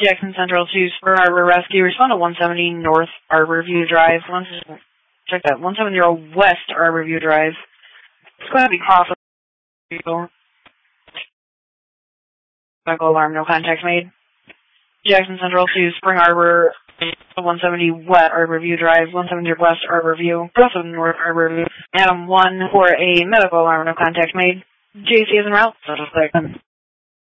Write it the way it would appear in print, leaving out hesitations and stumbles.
Jackson Central to Spur Harbor Rescue. Respond to 170 North Arborview Drive. Check that. 170 West Arborview Drive. It's going to be crossed. Medical alarm, no contact made. Jackson Central to Spring Arbor, 170 West Arborview Drive, 170 West Arborview, also North Arborview. Adam 1 for a medical alarm, no contact made. JC is en route, so just click.